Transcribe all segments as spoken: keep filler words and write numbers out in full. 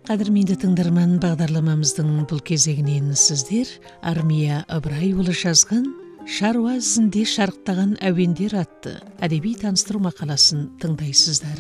Кадырменде тыңдарман, бағдарламамыздың бұл кезегінен сіздер Армия Ыбырайұлы жазған «Шаруа ізінде шарықтаған әуендер» атты әдеби таныстыру мақаласын тыңдайсыздар.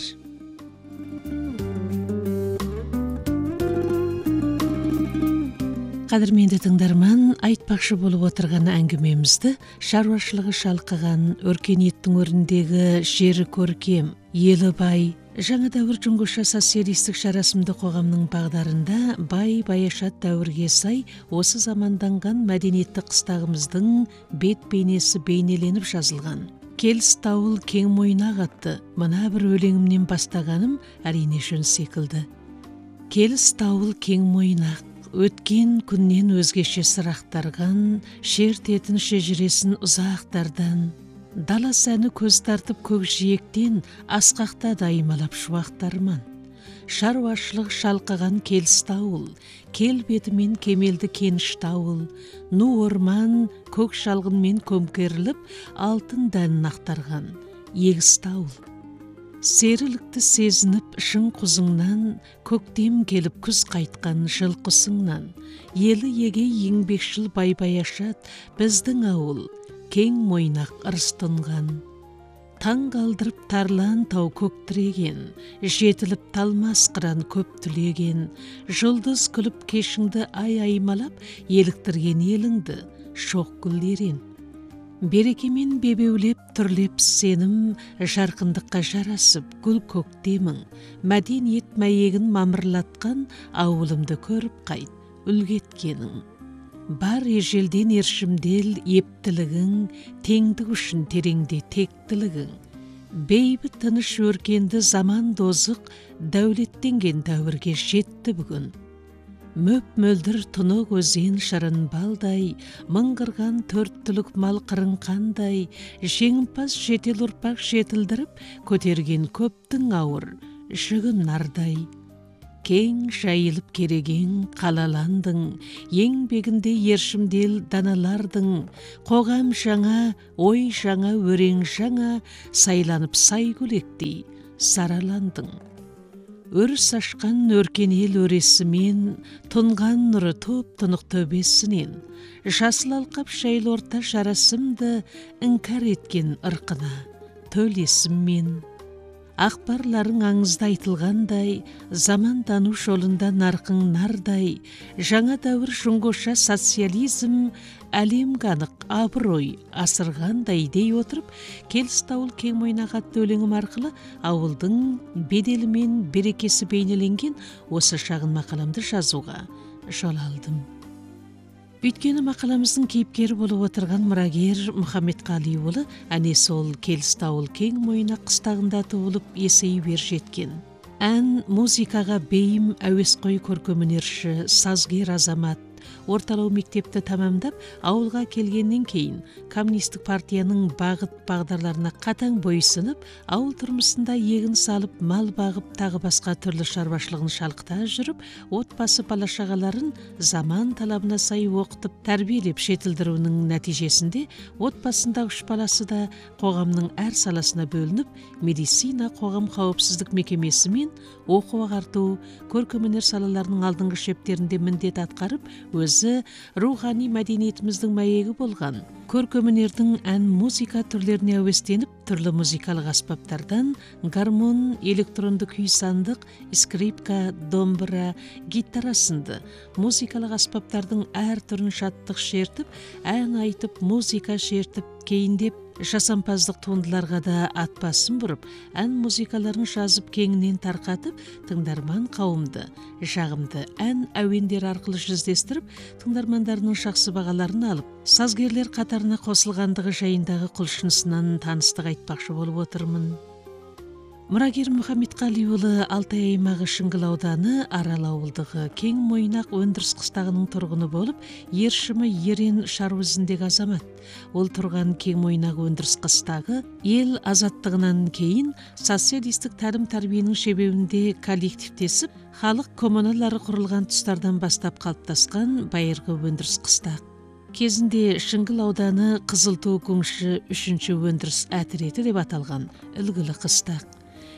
Қадірменді тыңдарман, айтпақшы болып отырған әңгімемізді шаруашылығы шалқыған, өркениеттің өріндегі жері көркем, елі бай, жаңа дәуір жүңгіша социалистік жарасымды қоғамның бағдарында бай-баяшат дәуірге сай осы заманданған мәдениетті қыстағымыздың бет бейнесі бейнеленіп жазылған. Келіс тауыл кең мойнақ атты мына бір өлеңімнен бастағаным әрине жөн секілді. Келіс тауыл кең мойнақ, өткен күннен өзгеше сырақтарған, шертетін шежіресін ұзақтардан, дала сәні көз тартып көк жиектен асқақта дайымалап шуақтарман. Шаруашылық шалқыған келіс тауыл, кел бетімен кемелді кеніш тауыл, ну орман көк шалғынмен көмкеріліп, алтын дәнін ақтарған егіс тауыл. Серілікті сезініп шың құзыңнан, көктем келіп күз қайтқан жылқысыңнан, елі еге еңбекшіл бай-баяшат біздің ауыл, кең мойнақ ырыстынған. Таң қалдырып тарлан тау көк тіреген, жетіліп талмас қыран көп түлеген, жұлдыз күліп кешіңді ай аймалап, еліктірген еліңді шоқ гүлдерен. Берекемен бебеулеп түрлеп сенім, жарқындыққа жарасып гүл көктемің, мәдениет мәйегін мамырлатқан ауылымды көріп қайт, үлгеткенің. Бар ежелден ершімдел ептілігің, теңдік үшін тереңде тектілігің. Бейбіт тыныш өркенді заман дозық, дәулеттенген дәуірге жетті бүгін. Мөп мөлдір тұнық өзен шырын балдай, мыңғырған төрт түлік мал қырын қандай, жеңімпаз жетел ұрпақ жетілдіріп, көтерген көптің ауыр, жүгін нардай. Кең жайылып кереген қалаландың, еңбегінде ершімдел даналардың, қоғам жаңа, ой жаңа, өрен жаңа, сайланып сай гүлектей сараландың. Өріс ашқан өркен ел өресімен, тұнған нұры топ тұнық төбесінен, жасыл алқап шайлы орта жарасымды іңкәр еткен ырқына төлесіммен. Ақпарларың аңызда айтылғандай, замандану жолында нарқың нардай, жаңа дәуір жүңгоша социализм, әлем қанық абырой асырғандай дей отырып, келіс тауыл кең мойнақ атты өлеңім арқылы ауылдың беделі мен берекесі бейнеленген осы шағын мақаламды жазуға жол алдым. Өйткені мақаламыздың кейіпкері болып отырған мұрагер Мұхаммедқалиұлы әне сол келіс тауыл кең мойнақ қыстағында туылып есейіп ер жеткен. Ән музыкаға бейім әуесқой көркемөнерші, сазгер азамат, орталау мектепті тамамдап, ауылға келгеннен кейін коммунистік партияның бағыт бағдарларына қатаң бойсынып, ауыл тұрмысында егін салып, мал бағып, тағы басқа түрлі шаруашылығын шалқыта жүріп, отбасы бала-шағаларын заман талабына сай оқытып, тәрбиелеп жетілдіруінің нәтижесінде отбасында үш баласы да қоғамның әр саласына бөлініп, медицина, қоғам қауіпсіздік мекемесі мен оқу-ағарту, көркемөнер салаларының алдыңғы шептерінде міндет атқарып, өзі рухани мәдениетіміздің мәйегі болған көркемөнердің ән музыка түрлеріне әуестеніп, түрлі музыкалық аспаптардан гармон, электронды күй сандық, скрипка, домбыра, гитара сынды музыкалық аспаптардың әр түрін шаттық шертіп, ән айтып, музыка шертіп, кейіндеп жасампаздық туындыларға да ат басын бұрып, ән музыкаларын жазып кеңінен тарқатып, тыңдарман қауымды жағымды ән әуендер арқылы жүздестіріп, тыңдармандарының жақсы бағаларын алып, сазгерлер қатарына қосылғандығы жайындағы құлшынысынан таныстық айтпақшы болып отырмын. Мұрагер Мұхаммедқалиұлы Алтай аймағы Шыңғыл ауданы Арал ауылдығы кең мойнақ өндіріс қыстағының тұрғыны болып, ершімі ерен шару ізіндегі азамат. Ол тұрған кең мойнақ өндіріс қыстағы ел азаттығынан кейін социалистік тәлім тәрбиенің шебеуінде коллективтесіп, халық коммуналары құрылған тұстардан бастап қалыптасқан байырғы өндіріс қыстақ. Кезінде Шыңғыл ауданы Қызылту көңші үшінші өндіріс әтіреті деп аталған үлгілі қыстақ.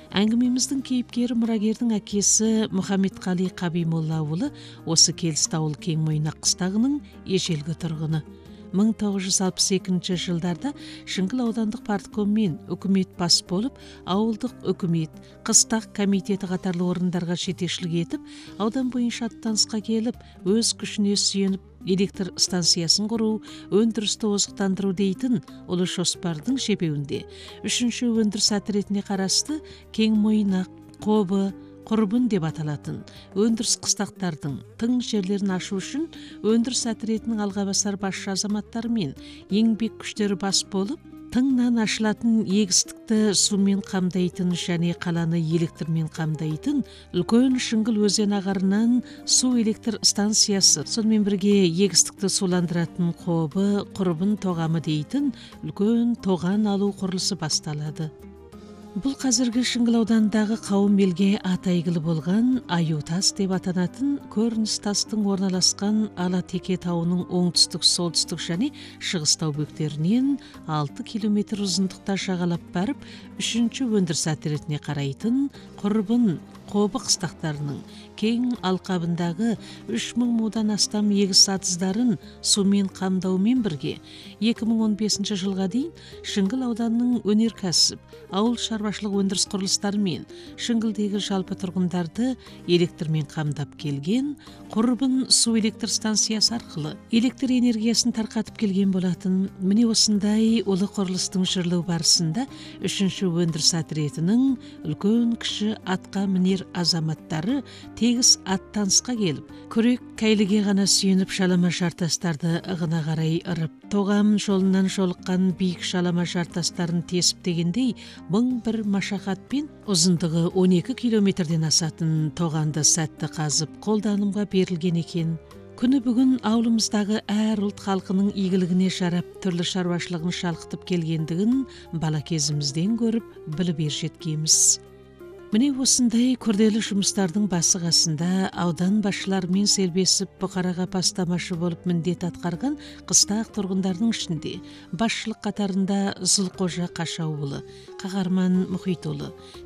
Әңгімеміздің кейіпкері мұрагердің әкесі Мұхаммедқали Қабимолла ауылы осы Келісті ауыл Кең Мойнақ қыстағының ежелгі тұрғыны. мың тоғыз жүз алпыс екінші жылдарда Шыңғыл аудандық парткоммен үкімет бас болып, ауылдық үкімет, қыстақ комитеті қатарлы орындарға жетекшілік етіп, аудан бойынша аттанысқа келіп, өз күшіне сүйеніп, электр станциясын құру, өндірісті озықтандыру дейтін ұлы жоспардың шебеуінде үшінші өндіріс отрядіне қарасты Кең Мойнақ, Қобы, Құрбын деп аталатын өндіріс қыстақтардың тың жерлерін ашу үшін өндіріс отрядының алға басар басшы азаматтары мен еңбек күштері бас болып, тыңнан ашылатын егістікті сумен қамдайтын және қаланы электрмен қамдайтын үлкен Шыңғыл өзен ағарынан су электр станциясы, сонымен бірге егістікті суландыратын Қобы, Құрбын тоғамы дейтін үлкен тоған алу құрылысы басталады. Бұл қазіргі Шыңғыл аудандағы қауым елге атайғылы болған Аю-тас деп атанатын көрініс тастың орналасқан Ала-теке тауының оңтүстік, солтүстік және шығыстау бөктерінен алты километр ұзындықта жағалап барып, үшінші өндіріс отрядіне қарайтын Құрбын, Қобы қыстақтарының кең алқабындағы үш мың мудан астам егіс атыздарын сумен қамдаумен бірге екі мың он бесінші жылға дейін Шыңғыл ауданының өнеркәсіп, ауыл шаруашылық өндіріс құрылыстары мен Шыңғылдегі жалпы тұрғындарды электрмен қамдап келген Құрбын су электр станциясы арқылы электр энергиясын тарқатып келген болатын. Міне осындай ұлы құрылыстың жүрілу барысында үшінші өндіріс отрядының үлкен кіші атқа мінер азаматтары тегіс аттанысқа келіп, күрек кәйліге ғана сүйеніп шалама жартастарды ығына қарай ырып, тоғам жолынан жолыққан биік шалама жартастарын тесіп дегендей, мың бір машақатпен ұзындығы он екі километрден асатын тоғанды сәтті қазып қолданымға берілген екен. Күні бүгін ауылымыздағы әр ұлт халқының игілігіне жарап, түрлі шаруашылығын шалқытып келгендігін бала кезімізден көріп, біліп ержеткенбіз. Міне осындай күрделі жұмыстардың басы қасында аудан басшыларымен селбесіп бұқараға бастамашы болып міндет атқарған қыстақ тұрғындардың ішінде басшылық қатарында Зұлқожа Қашауұлы, Қағарман Мұхитұлы,